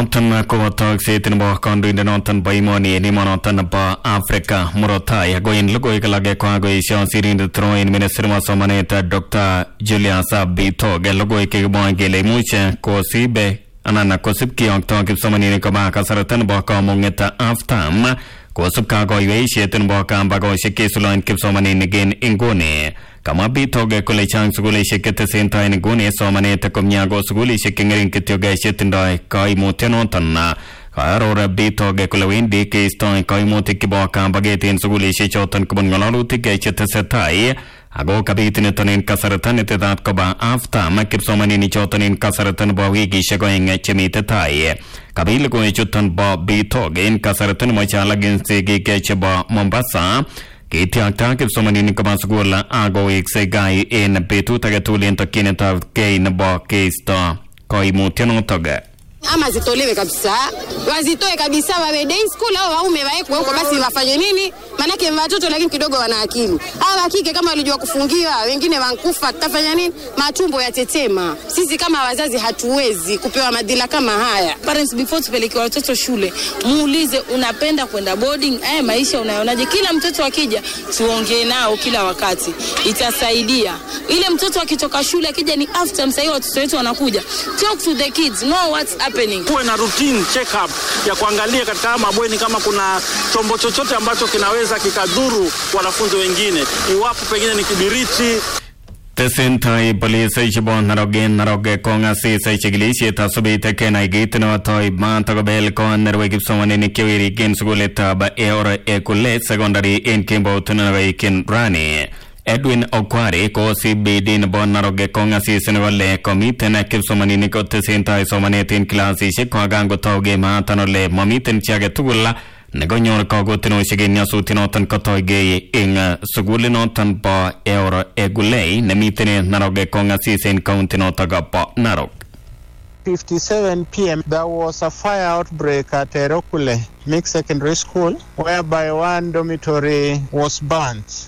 Noton ko tokset nebo kandoindet noton bo imoni en emonoton nebo Afrika murot tai ako en logoiwek alak kokakoesio sirindet neo en ministry nebo somanet Dr. Julius Bitoge logoiwek chekimwoe kele imuch kosibe anan kosib kiyokto kipsomaninik koba kasarta nebo kamung'et half-term kosib kakoiweisiet nebo kambakosiek cheisuldaen kipsomaninik en inguni. Kamwa Bitoge kole chang sukulisiek chetesentai en inguni somanet komie ako sukulisiek cheng'ering kityo chetindoi kaimutyonoton. Kaaror Bitoge kole wendi keistoi kaimutik chebo kambaket en sukulisiek choton kobun ng'alalutik chetesetai ako kabit niton en kasarta netetat koba half-term kipsomaninik choton en kasarta nebo wikisiek oeng chemite tai. Kabil koechuton bo Bitoge en kasarta nemoche alak en sigik chebo Mombasa kitiakta kipsomaninik koba sukul akoweksei gai en betut age tugul en tokyinetab kei nebo keisto koimutyonotok. Ama zitolewe kabisa, wazitoe kabisa, wawe day school au waume waekwe huko basi wafanye nini? Manake watoto lakini kidogo wana akili. Hawa kike kama walijua kufungiwa, wengine wankufa, tutafanya nini? Matumbo yatetema. Sisi kama wazazi hatuwezi kupewa madhila kama haya. Parents before tupeleke watoto shule, muulize unapenda kwenda boarding? Maisha unayonaje? Kila mtoto akija tuongee nao kila wakati. Itasaidia. Ile mtoto akitoka shule akija ni after msai watoto wetu wanakuja. Talk to the kids, know what's happening. Kuwe na routine check up ya kuangalia katika mabweni kama kuna chombo chochote ambacho kinaweza kikadhuru wanafunzi wengine, iwapo pengine ni kibiriti. Tesentai polisi chebo naroge kongasi chekilisiet asubite kenai kit notoi matokobel kon nerwe kipsomaninik chewirikin sukulitab Eora Ekule secondary en kemout nekoikin rani. Edwin Okwari ko CBD nebo naroge kongasis nekole komiten kipsomaninik kotesentai somanet en klasisiek kokangotauge maatan ole momiten chi age tugul nekonyor kakotinosiek en nyasutinoton kotoigei en sukulinoton bo Eora Ekule nemiten en naroge kongasis en county noton bo Narok. 57 p.m. there was a fire outbreak at Erokule Mixed Secondary School whereby one dormitory was burnt.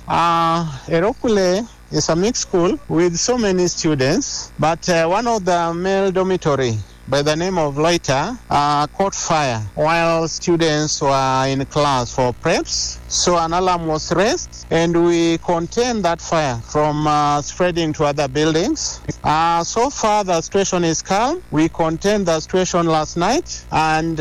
Erokule is a mixed school with so many students, but one of the male dormitory by the name of Loiter caught fire while students were in class for preps. So an alarm was raised and we contained that fire from spreading to other buildings. So far the situation is calm. We contained the situation last night and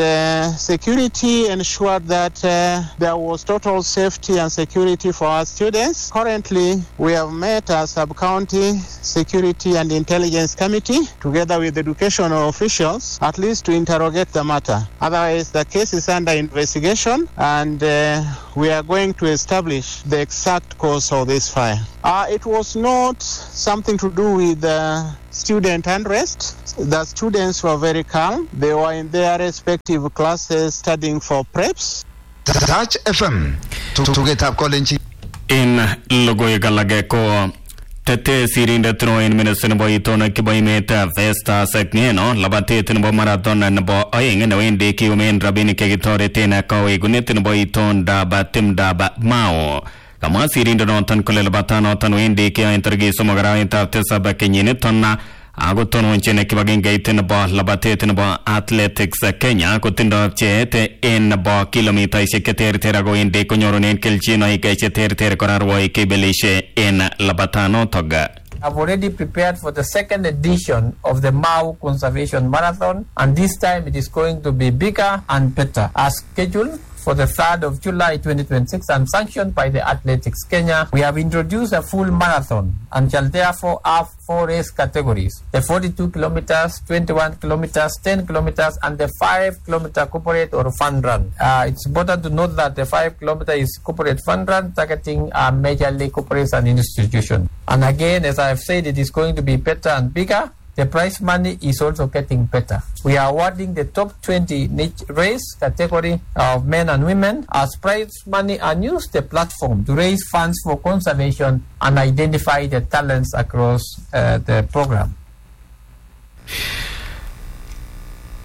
security ensured that there was total safety and security for our students. Currently we have met a sub-county security and intelligence committee together with educational officials at least to interrogate the matter. Otherwise the case is under investigation and we are going to establish the exact cause of this fire. It was not something to do with student unrest. The students were very calm. They were in their respective classes studying for preps. Touch FM. Tugetap college. In logoiwek alak ko tete sirindet neo en ministry nebo itonet kibo emet Festus Ng'eno labatet nebo marathon nebo oeng newendi kiyumen rabinik chekitoreten kawekunet nebo itondab timdab Mao. Kamwa sirindet noton kole labatanoton wendi keyoen tarikit 3 arawetab 7 kenyiniton ako tononchin kibagengeit nebo labatet nebo Athletics Kenya kotindo pcheet en nebo kilomitaisiek cheterter ako wendi konyorunen kelchinoik cheterter kora rwoik kebelishe en labatanotok. I've already prepared for the second edition of the Mau Conservation Marathon, and this time it is going to be bigger and better as scheduled for the 3rd of July 2026 and sanctioned by the Athletics Kenya. We have introduced a full marathon and shall therefore have 4 race categories: the 42 kilometers, 21 kilometers, 10 kilometers, and the 5 kilometer corporate or fun run. It's important to note that the 5 kilometer is corporate fun run targeting majorly corporates and institutions. And again, as I have said, it is going to be better and bigger. The prize money is also getting better. We are awarding the top 20 in each race category of men and women as prize money and use the platform to raise funds for conservation and identify the talents across the program. Kung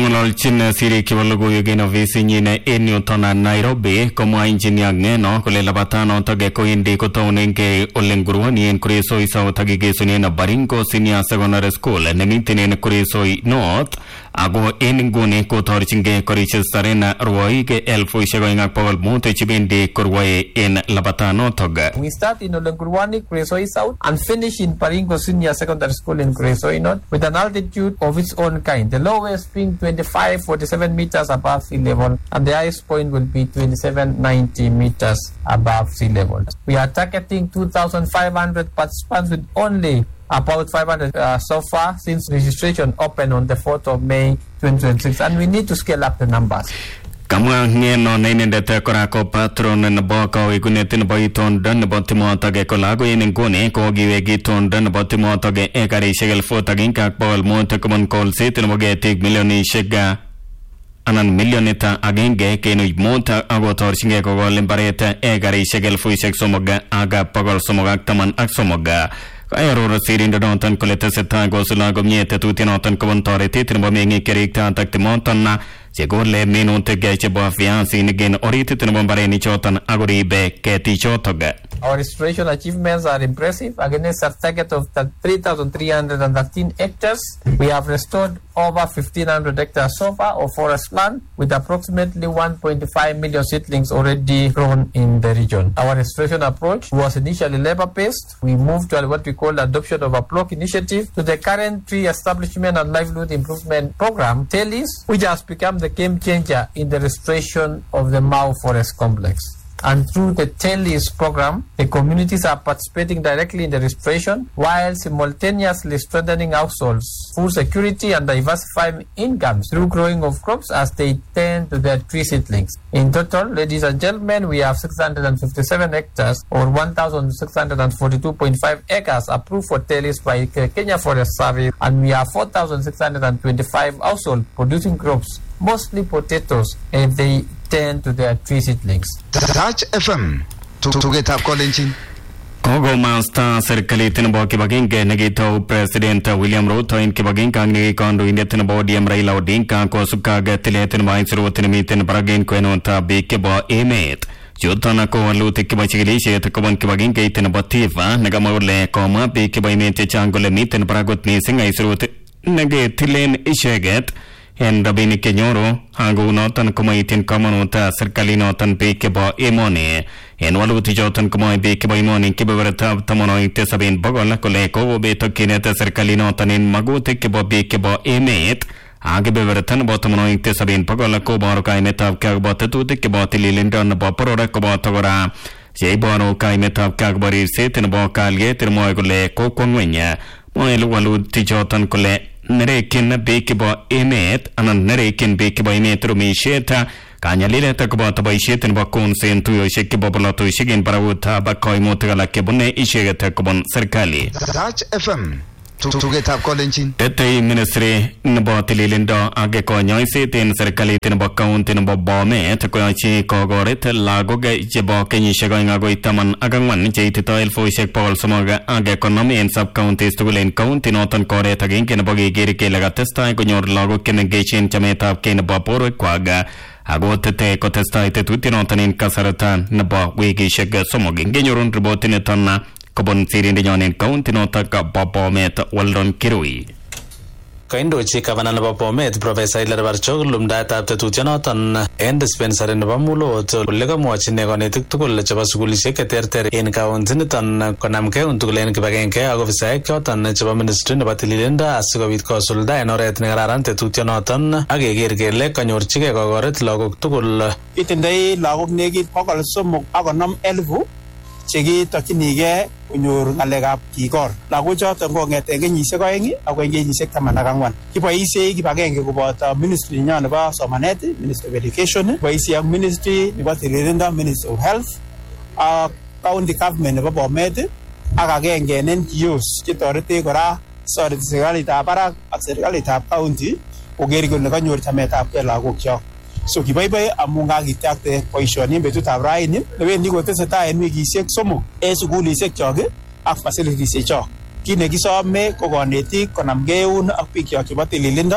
Nengololchin sirik chebo logoiwek en ofisinyin en yuton Nairobi komwa engineer Ng'eno kole labatanotok kowendi kotounengei ole nguruoni en Kuresoi South ak kekesunen Baringo Senior Secondary School nemiten en Kuresoi North ako en nguni kotorchingei korejistaren rwoik 2,500 chebendi korwoe en labatanotok. We start in Olenguruani, Kuresoi South and finish in Baringo Senior Secondary School in Kuresoi North with an altitude of its own kind. The lowest being 2547 meters above sea level and the highest point will be 2790 meters above sea level. We are targeting 2,500 participants with only about 500 so far since registration opened on the 4th of May 2026 and we need to scale up the numbers. Kamwa Ng'eno na inendet kora ko patron nebo kawekunet nebo itondo nebo timotok kolago en nguni kokiwek itondo nebo timotok ekarishek 1,500 kobun kolset nebo ketik milionishek anan milionit agenge kenuch mut akotorchingei kokol mbaret ekarishek 3,000 ak 313. Kairor sirindonoton kole tesetai kosula komie tetutienoton kobun toretet nebo meng'ik cheriktaat timoton chekole minutik chebo viasinik en oritit nebo mbarenichoton ak koribe ketichotok. Our restoration achievements are impressive. Against a target of 3,313 hectares, we have restored over 1,500 hectares so far of forest land with approximately 1.5 million seedlings already grown in the region. Our restoration approach was initially labor-based. We moved to what we call adoption of a block initiative to the current tree establishment and livelihood improvement program, TELIS, which has become the game changer in the restoration of the Mau Forest Complex. And through the TELIS program, the communities are participating directly in the restoration while simultaneously strengthening households, food security and diversifying incomes through growing of crops as they tend to their tree seedlings. In total, ladies and gentlemen, we have 657 hectares or 1,642.5 acres approved for TELIS by Kenya Forest Service and we have 4,625 households producing crops, mostly potatoes, and they tend to their tree seedlings. Touch FM. Tugetab kolenjin. Kogo master serikalit nebo kibagenge nekitou President William Ruto en kibagenge ak nekikandoindet nebo ODM Raila Odinga kosubkei ak tilet nebo aisurut nemiten barak en kwenutab biik chebo emet. Chuton ko walutik chebo chikilishet kobun kibagengeit nebo TIFA nekamwa kole komwa biik chebo emet chechang kole miten barak kot missing aisurut neketilen icheket en rabinik chenyoru ako noton komoityin komonut serkalinoton biik chebo emoni. En walutichoton komoe biik chebo emoni kebebertab 70% kole kokobet tokyinet serkalinoton en magutik chebo biik chebo emet ak kebeberta nebo 70% koboru kaimetab kei akobo tetutik chebo tililindo nebo boror koboto kora cheiboru kaimetab kei akobo ribset nebo kalyet nemwoe kole kokwo ng'weny. Mwoe walutichoton kole nerekyin biik chebo emet anan nerekyin biik chebo emet rumisiet kanyalilet koboto boisiet nebo konsen tuyoshek chebo bolotosiek en barakutab koimutik alak chebune icheket kobun serikali. Touch FM. Tugetab kolenjin. Tetei ministry nebo tililindo ak konyoiset en serikalit nebo county nebo Bomet koyochi kokoret lagok chebo kenyisiek 2 akoi 14 cheititoi 350 en sub-counties tugul en county noton koret agenge nebo keker kele katestai konyor lagok chemengechen chametabgei nebo borwekwak ako tete kotestai tetutienoton en kasarta nebo wikisiek 3. Ngenyorun ripotiniton kobun sirindenyon en county notok bo Bomet Weldon Kirui. Kaindochi gavana nebo Bomet Professor Hilary Barchok lumdaetab tetutienoton en dispensary nebo Mulot ole kamwochi konetik tugul chebo sukulisiek cheterter en county niton konamgei tugul en kibagenge ak ofisaek choton chebo ministry nebo tililindo asikobit kosulda en oret nekararan tetutienoton ak keker kele kanyorchigei kokoret lagok tugul. Itindoi lagok nekit 350,000 chekitokyinigei konyor ng'alekab kikor. Lagochoton kong'eten kenyisiek 2 akoi kenyisiek 14. Kiboisie kibagenge koboto ministry nyo nebo somanet, Ministry of Education, boisie ak ministry nebo tililindo, Ministry of Health, ak county government nebo Bomet ak agenge en NGOs chetoreti kora serikalitab barak ak serikalitab county koker kole kanyor chametabgei lagokchok. So kiboiboi amu kakityakte boisioni en betutab raini newendi kotesetai en wikisiek 3 en sukulisiek chok ak facilitiesiek chok. Kit nekisome ko konetik konamgei eun ak biik chok chebo tililindo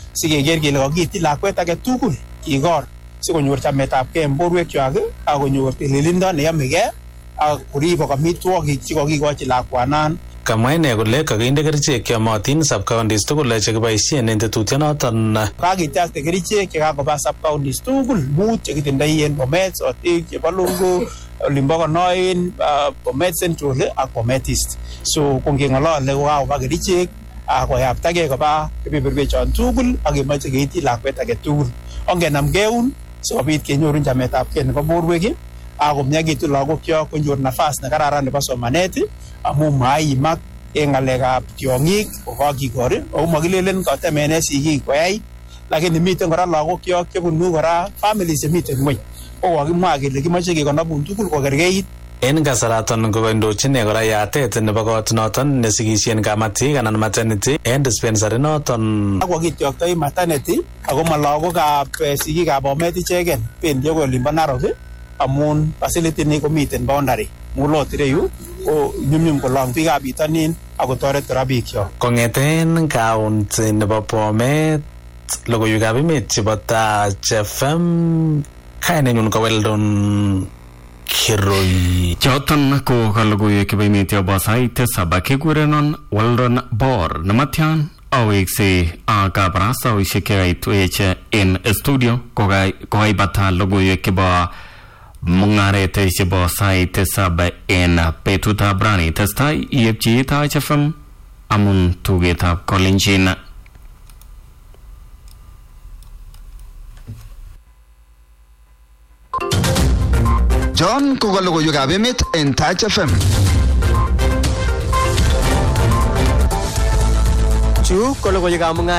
sikeker kele kakiti lakwet age tugul kigor sikonyor chametabgei en borwekwak ak konyor tililindo neyomegei ak koribok amitwogik chekokikochi lakwanan. Kamwa ine kole kakinde kerichek cheyomotin sub-counties tugul chekiboisien en tetutyonoton. Kakityaste kerichek chekakoba sub-counties tugul mut chekitindoi en Bomet, Sotik, Chebalungu, Olimbo Konoin, Bomet Central ak Bomet East. So kongeng'olole kokakoba kerichek koyaptagei koba kebeberwechon tugul ak kemoche keityi lakwet age tugul. Ongenam keun sikobit kenyorun chametabgei nebo borwek ak komyakitu lagokyok konyor nafas nekararan nebo somanet amu maimak en ng'alekab tiong'ik kokakikor ako makilelen katemene sigik koyai, lakini miten kora lagokyok chebunu kora families chemiten ng'weny ko kakimwa kele kimoche kekonobun tugul kokerkeit. En kasaraton kokondochin kora yatet nebo kot noton nesikisien kamatik anan maternity en dispensary noton. Ak kokityoktoi maternity ako ma lagokab sigikab Bomet icheken, bendi akoi olimbo Narok amun facility ni komiten boundary mulot ireyu ko nyumnyum kolong biikab bitonin ako toret kora biikyok. Kong'eten county nebo Bomet, logoiwekab emet chebo Touch FM, kainenyun ko Weldon Kiroi. Choton ko logoiwek chebo emet yobo sait tisab kekurenon Weldon Bor nematyan awekse kabarastaoshek chekaitwech en studio kokaibata logoiwek chebo mung'aret chebo sait tisab en betutab rani. Testai iepchi Touch FM amun tugetab Kolenjin. John ko logoiwekab emet en Touch FM. Chu ko logoiwekab mung'aret